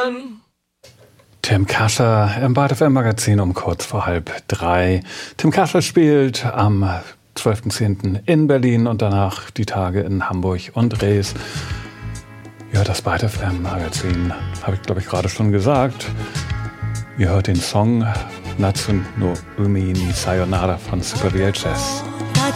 Tim Kascher im BadeFM-Magazin um kurz vor 2:30. Tim Kascher spielt am 12.10. in Berlin und danach die Tage in Hamburg und Dres. Ja, das BadeFM-Magazin habe ich, glaube ich, gerade schon gesagt. Ihr hört den Song Natsu no Umi ni Sayonara von Super VHS.